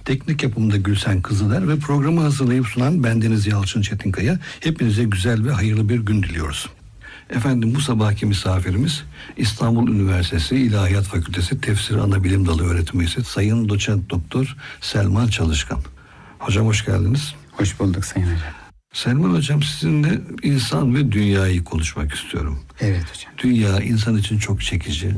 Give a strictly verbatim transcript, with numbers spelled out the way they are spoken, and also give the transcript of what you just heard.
Teknik yapımında Gülsen Kızıler ve programı hazırlayıp sunan bendeniz Yalçın Çetinkaya. Hepinize güzel ve hayırlı bir gün diliyoruz. Efendim, bu sabahki misafirimiz İstanbul Üniversitesi İlahiyat Fakültesi Tefsir Anabilim Dalı öğretim üyesi Sayın Doçent Doktor Selman Çalışkan. Hocam hoş geldiniz. Hoş bulduk Sayın Hocam. Selman Hocam, sizinle insan ve dünyayı konuşmak istiyorum. Evet hocam. Dünya insan için çok çekici,